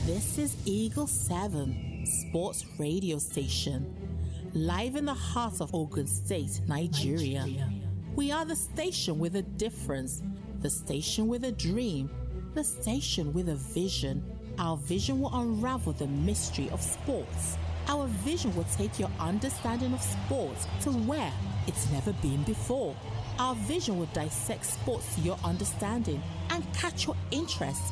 This is Eagle 7 Sports Radio Station, live in the heart of Ogun State, Nigeria. We are the station with a difference, the station with a dream, the station with a vision. Our vision will unravel the mystery of sports. Our vision will take your understanding of sports to where it's never been before. Our vision will dissect sports to your understanding and catch your interest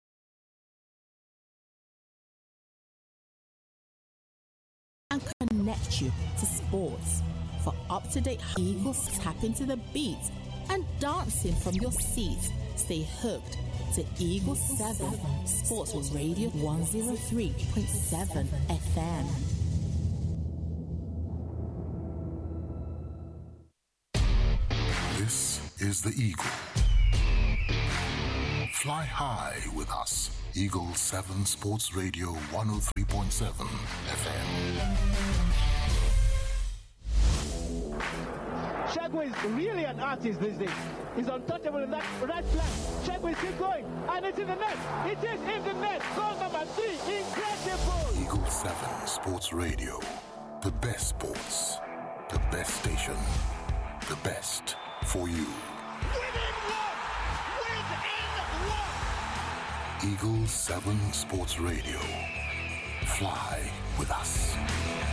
and connect you to sports. For up-to-date Eagles, tap into the beat and dancing from your seat. Stay hooked to Eagle 7 Sports Radio 103.7 FM. This is the Eagle. Fly high with us. Eagle 7 Sports Radio 103.7 FM. Shagway is really an artist these days. He's untouchable in that right flank. Shagway is still going, and it's in the net. It is in the net. Goal number 3. Incredible. Eagle 7 Sports Radio. The best sports. The best station. The best for you. Within one! Eagle 7 Sports Radio. Fly with us.